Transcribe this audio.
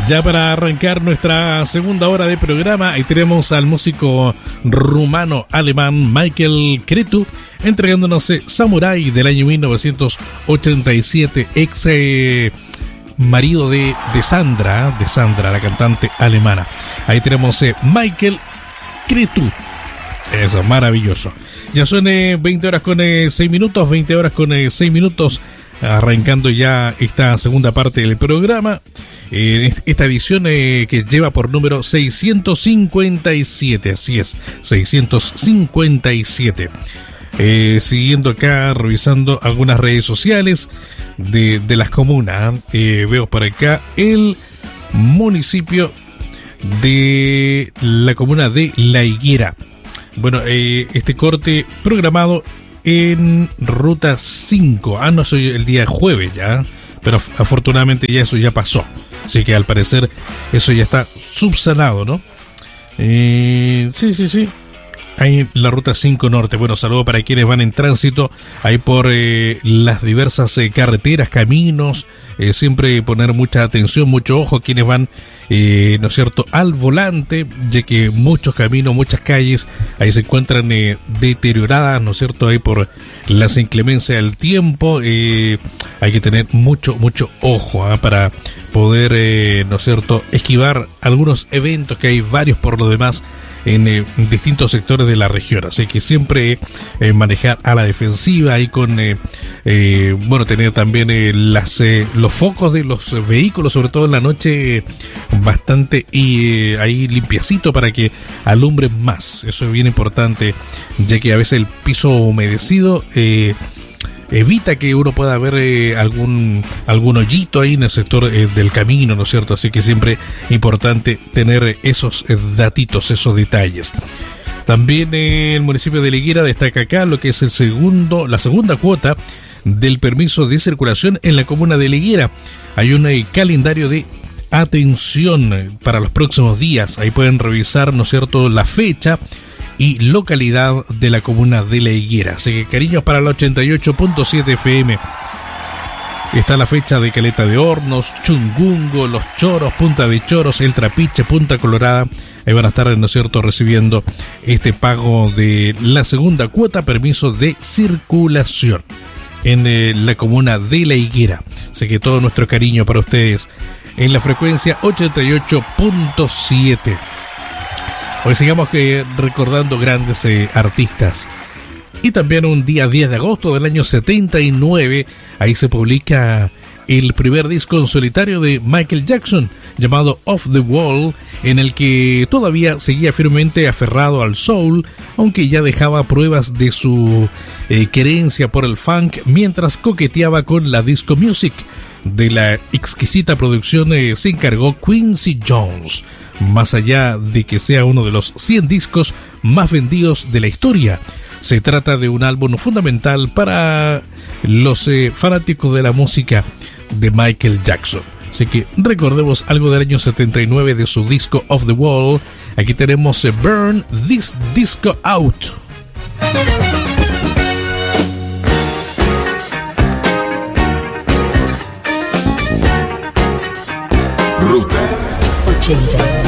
Ya para arrancar nuestra segunda hora de programa, ahí tenemos al músico rumano-alemán Michael Cretu entregándonos Samurai del año 1987, ex marido de Sandra, la cantante alemana. Ahí tenemos Michael Cretu. Eso, maravilloso. Ya son 20 horas con 6 minutos, 20 horas con 6 minutos, arrancando ya esta segunda parte del programa. Esta edición que lleva por número 657, así es, 657. Siguiendo acá, revisando algunas redes sociales de las comunas. Veo por acá el municipio de la comuna de La Higuera. Bueno, este corte programado en Ruta 5. No soy el día jueves ya, pero afortunadamente ya eso ya pasó. Así que al parecer eso ya está subsanado, ¿no? Sí. Ahí la Ruta 5 Norte. Bueno, saludo para quienes van en tránsito ahí por las diversas carreteras, caminos. Siempre poner mucha atención, mucho ojo a quienes van, ¿no es cierto?, al volante, ya que muchos caminos, muchas calles ahí se encuentran deterioradas, ¿no es cierto?, ahí por las inclemencias del tiempo. Hay que tener mucho ojo para poder, ¿no es cierto?, esquivar algunos eventos, que hay varios por lo demás en distintos sectores de la región. Así que siempre manejar a la defensiva y con tener también los focos de los vehículos, sobre todo en la noche, bastante ahí limpiecito para que alumbren más. Eso es bien importante, ya que a veces el piso humedecido evita que uno pueda ver algún hoyito ahí en el sector del camino, ¿no es cierto? Así que siempre importante tener esos datitos, esos detalles. También el municipio de La Higuera destaca acá lo que es la segunda cuota del permiso de circulación en la comuna de La Higuera. Hay un calendario de atención para los próximos días. Ahí pueden revisar, ¿no es cierto?, la fecha y localidad de la comuna de La Higuera. Así que cariños para la 88.7 FM. Está la fecha de Caleta de Hornos, Chungungo, Los Choros, Punta de Choros, El Trapiche, Punta Colorada. Ahí van a estar, ¿no es cierto?, recibiendo este pago de la segunda cuota, permiso de circulación en la comuna de La Higuera. Así que todo nuestro cariño para ustedes en la frecuencia 88.7. Hoy sigamos recordando grandes artistas. Y también un día 10 de agosto del año 79, ahí se publica el primer disco en solitario de Michael Jackson, llamado Off the Wall, en el que todavía seguía firmemente aferrado al soul, aunque ya dejaba pruebas de su querencia por el funk, mientras coqueteaba con la disco music. De la exquisita producción se encargó Quincy Jones, más allá de que sea uno de los 100 discos más vendidos de la historia. Se trata de un álbum fundamental para los fanáticos de la música de Michael Jackson. Así que recordemos algo del año 79 de su disco Off the Wall. Aquí tenemos Burn This Disco Out. Ruta 80.